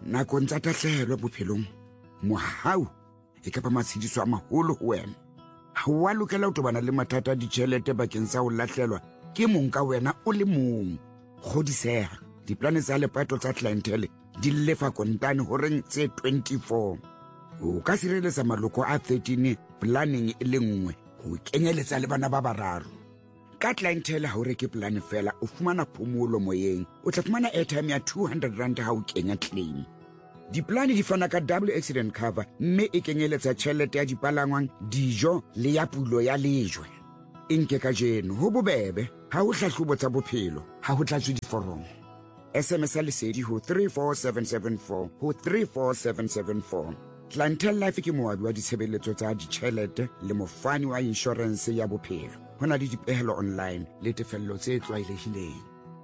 nakong tsa tahlehelo bophelong mohau e ka ba matshediso a maholo ho wena. Ha wa lokela ho tobana le mathata a ditjhelete bakeng sa ho lahlelwa ke mong ka wena o le mong. Kgodiseha, diplane tsa lepato tsa clientele di lefa kontane horeng tse 24. O ka sireletsa maloko a 13 planning e le nngwe ho kenyeletsa le bana ba bararo. Ka clientele ha o reke plane fela o fumana phomolo moyeng, o tla fumana airtime ya 200 rand ha o kenya claim. Diplane di fana ka double accident cover mme e kenyeletsa tjhelete ya dipalangwang, dijo le ya pulo ya lejwe. Nke ka jeno ho bobebe ha o hlahlobo tsa bophelo ha ho tlatswe diforomo. SMS lesedi ho 34774 ho 34774. Clientele Life ke moabi wa ditshebeletso tsa ditjhelete le mofani wa insurance ya bophelo. Ho na le dipehelo online le tefello tse tlwaelehileng.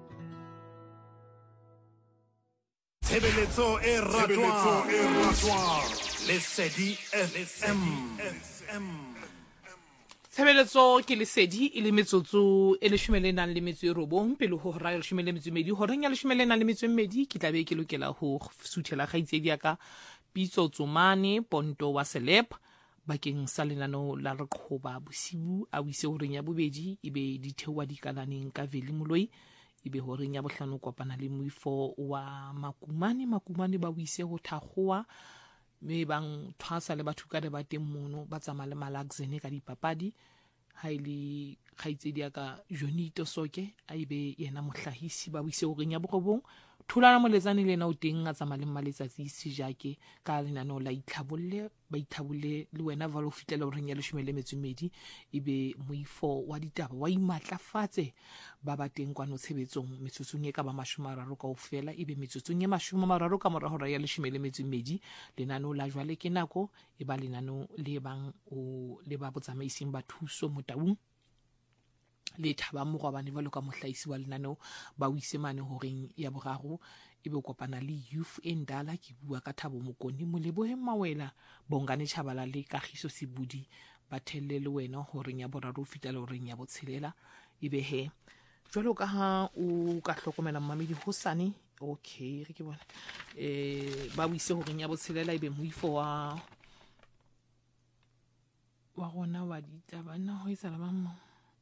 Tshebeletso e ratwang Lesedi FM. Tshebeletso ke Lesedi e le metsotso e 19 pele ho hora 12 horeng ya 12 ke tlabe ke lokela ho suthela kgaitsedi ya ka Pitso Tsomane Ponto wa Celeb bakeng sa lenano la Reqhoba bosibu a wise horeng ya bobedi ebe dithewa dikalaneng ka Veli Moloi ebe horeng ya bohlano kopana le Moifo wa Makumane ba wise ho thakgoa me bang thwasa le batho ka de ba teng mono ba tsama le Malaxene ka dipapadi ha ile kgaitsedi ya ka Jonito Soke a ibe yena mohlahisi ba wise horeng ya borobong thulana moletsane le na o teng a tsama le maletsatsi sejake ka lenano la itlhabolle ba itlhabolle le wena valo fitlela horeng ya 12 ibe Moifo wa ditaba wa imatlafatse ba ba teng kwano tshebetsong metsotsong e ka ba 30 kaofela ibe metsotsong e 30 ka mora hora ya 12 lenano la jwale ke nako e ba lenano le bang o le ba botsamaising ba thuso motaung le thaba mogwabane ba loka mohlaisi wa lenano ba wisemane horeng ya boraro ebe kopana le youth endala ke bua ka Thabo Mokoni Molebohe Mawela bongane Tshabala le Kagiso Sebudi ba thelle le wena horeng ya boraro fitela horeng ya botshelela ebe he jwalo ka ha o ka hlokomela mmamedi hosane okay re ke bona ba wise horeng ya botshelela ebe Moifo wa gona wa ditaba nna ho isala mamma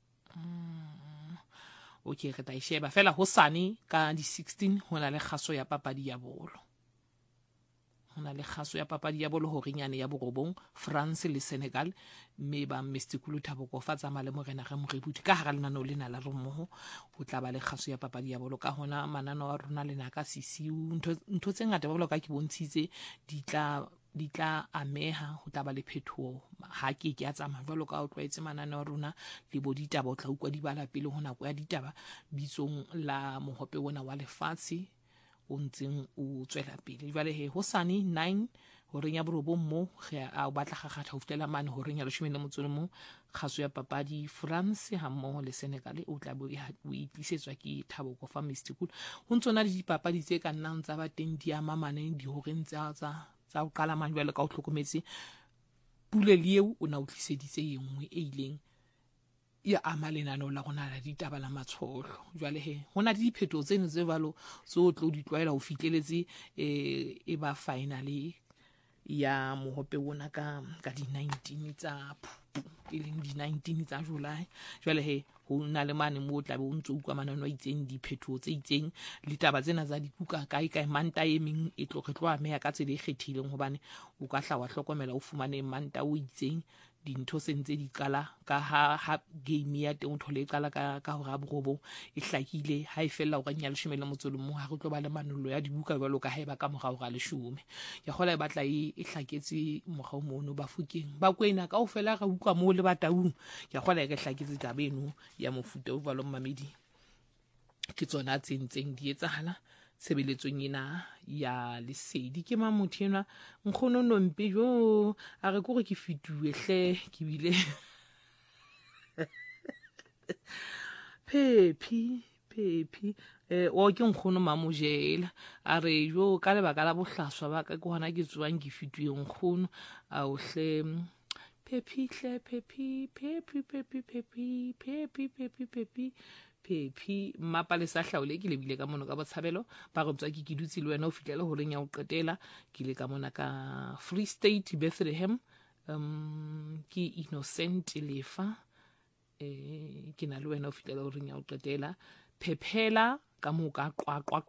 okay re ta isheba fela hosane ka di 16 hona le kgaso ya papadi ya bolo horinyane ya borobong France le Senegal mme ba Mestikulu Thabo Kofatsa male morena ga morebuti ka hara lenano lena la romoho ho tla ba le kgaso ya papadi ya bolo ka hona manano wa rona lena ka sisiu ntho tse ngata ba bolo ka ke bontshitse di tla ameha ho tla ba le phethoho ha ke a tsamaya jwalo ka o tlwaetse manane wa rona le boditaba o tla ukwa di bala pele ho nako ya ditaba bitsong la mohope wona wa lefatshe o ntseng o tswela pele jwale he hosane 9 horeng ya borobong mo a batla gagata ho fitela mane horeng ya 11 kgaso ya papadi France ha mmoho le Senegal o tla bo o itlisetswa ke Thabo Kofa Mestikulu ho ntsona le dipapadi tse ka nnang tsa ba teng di ama maneng di horeng tsa o qala manjwale ka o hlokometse pule lieu o na o tliseditse engwe e ileng ya ama lenano la gona la ditaba la matsholo jwale he hona di diphetho tseno tse valo so tlo di tlwaela ho fitleletse e ba finally ya mohope wona ka di 19 tsa Phupu e leng di 19 tsa July jwale he ho na le mane mo tla be o ntse ukwa manano a itseng diphetho tse itseng le taba tsena za dikuka kae manta e meng e tlo a meya ka tsela e kgethileng hobane o ka hla wa hlokomela o fumane manta o itseng dintho sentse di qala ka ha game ya teng o thole qala ka hora borobong e hlakile ha e fella o ka nya 11 mo ha re tlo ba le manolo ya dibuka jwalo ka ha e ba ka mora hora 10 ya gola e batla e hlaketse mogao mono ba fukeng ba kwena ka o fela ga ukwa mo le bataung ya gola e ke hlaketse tabeno ya mofuta o balo mmamedi ke tsona tsentseng di etsahala tshebeletsong ena ya Lesedi ke mamotho ena nkgono nompe jo a re go ke fituwe hle ke bile Phephi o ke nkgono mamojela a re jo ka lebaka la bohlaswa ba ka gona ke tswang ke fituwe nkgono a o hle Phephi Phephi mmapa le sa hlaole ke lebile ka mono ka Botshabelo ba re tswa ke dutse le wena o fitlela ho leng ya o qetela ke le ka mona ka Free State Bethlehem ke Innocent Lefa ke na le wena o fitlela ho leng ya o qetela Phephela ka mo ka Qwaqwa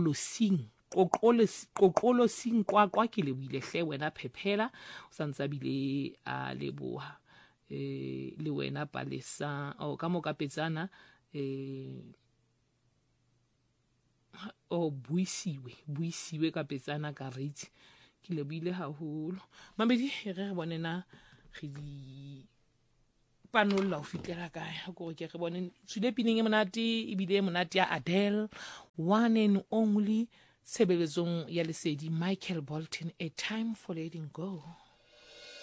Qoqolosing Qwaqwa ke lebile hle wena Phephela o santsa bile a leboha le wena Palesa o ka mo ka Petsana buisiwe ka Petsana ka Rate ke lebile haholo mabedi re bonena re di panolla ho fitlela kae go ke re bone tsule pineng e monate e bile monate ya Adele one and only sebeletsong ya lesedi Michael Bolton, A Time for Letting Go.